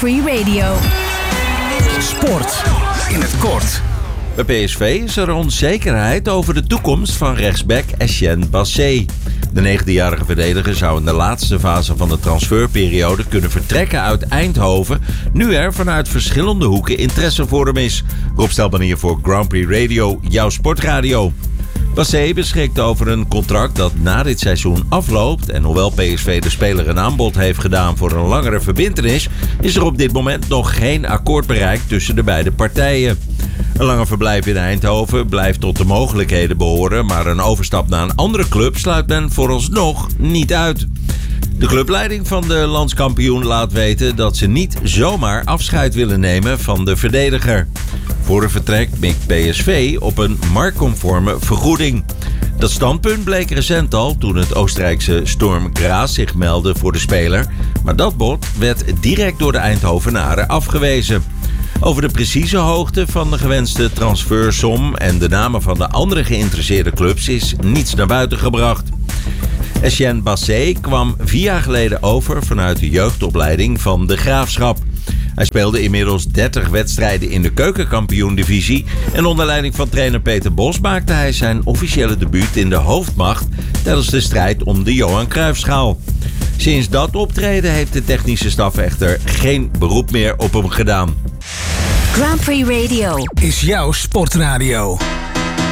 Prix Radio. Sport in het kort. Bij PSV is er onzekerheid over de toekomst van rechtsback Etienne Bassé. De 19-jarige verdediger zou in de laatste fase van de transferperiode kunnen vertrekken uit Eindhoven, nu er vanuit verschillende hoeken interesse voor hem is. Rob Stelbanier voor Grand Prix Radio, jouw sportradio. Bassé beschikt over een contract dat na dit seizoen afloopt en hoewel PSV de speler een aanbod heeft gedaan voor een langere verbintenis, is er op dit moment nog geen akkoord bereikt tussen de beide partijen. Een langer verblijf in Eindhoven blijft tot de mogelijkheden behoren, maar een overstap naar een andere club sluit men vooralsnog niet uit. De clubleiding van de landskampioen laat weten dat ze niet zomaar afscheid willen nemen van de verdediger. Voor een vertrek mikt PSV op een marktconforme vergoeding. Dat standpunt bleek recent al toen het Oostenrijkse Sturm Graz zich meldde voor de speler, maar dat bod werd direct door de Eindhovenaren afgewezen. Over de precieze hoogte van de gewenste transfersom en de namen van de andere geïnteresseerde clubs is niets naar buiten gebracht. Etienne Bassé kwam 4 jaar geleden over vanuit de jeugdopleiding van de Graafschap. Hij speelde inmiddels 30 wedstrijden in de keukenkampioen-divisie en onder leiding van trainer Peter Bos maakte hij zijn officiële debuut in de hoofdmacht tijdens de strijd om de Johan Cruijffschaal. Sinds dat optreden heeft de technische staf echter geen beroep meer op hem gedaan. Grand Prix Radio Is jouw sportradio.